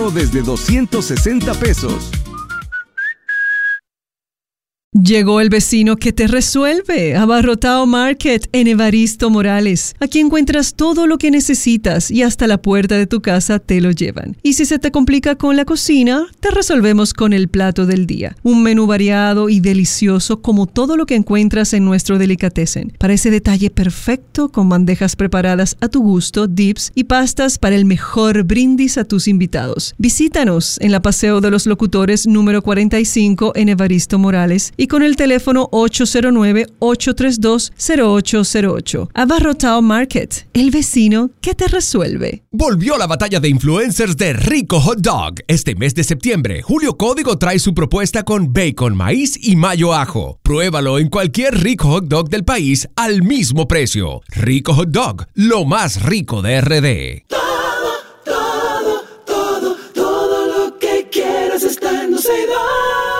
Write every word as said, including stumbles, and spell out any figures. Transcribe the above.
solo desde doscientos sesenta pesos. Llegó el vecino que te resuelve. Abarrotado Market en Evaristo Morales. Aquí encuentras todo lo que necesitas y hasta la puerta de tu casa te lo llevan. Y si se te complica con la cocina, te resolvemos con el plato del día. Un menú variado y delicioso como todo lo que encuentras en nuestro delicatessen. Para ese detalle perfecto con bandejas preparadas a tu gusto, dips y pastas para el mejor brindis a tus invitados. Visítanos en la Paseo de los Locutores número cuarenta y cinco en Evaristo Morales y con el teléfono ocho cero nueve, ocho tres dos, cero ocho cero ocho. Abarrotado Market, el vecino que te resuelve. Volvió la batalla de influencers de Rico Hot Dog. Este mes de septiembre, Julio Código trae su propuesta con bacon, maíz y mayo ajo. Pruébalo en cualquier Rico Hot Dog del país al mismo precio. Rico Hot Dog, lo más rico de R D. Todo, todo, todo, todo lo que quieras está en Dulceidad.